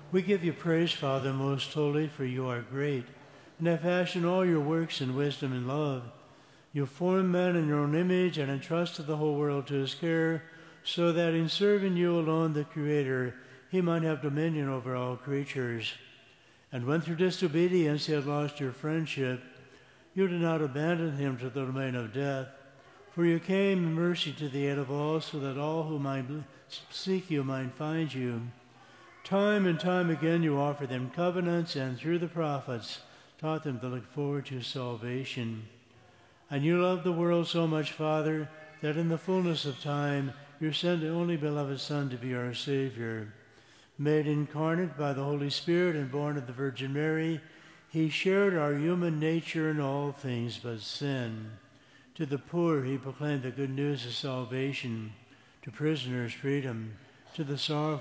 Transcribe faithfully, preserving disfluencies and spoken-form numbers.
We give you praise, Father, most holy, for you are great, and have fashioned all your works in wisdom and love. You formed man in your own image and entrusted the whole world to his care, so that in serving you alone, the Creator, he might have dominion over all creatures. And when through disobedience he had lost your friendship, you did not abandon him to the domain of death, for you came in mercy to the aid of all, so that all who might seek you might find you. Time and time again you offered them covenants, and through the prophets taught them to look forward to salvation. And you loved the world so much, Father, that in the fullness of time you sent the only beloved Son to be our Savior. Made incarnate by the Holy Spirit and born of the Virgin Mary, he shared our human nature in all things but sin. To the poor he proclaimed the good news of salvation, to prisoners freedom, to the sorrowful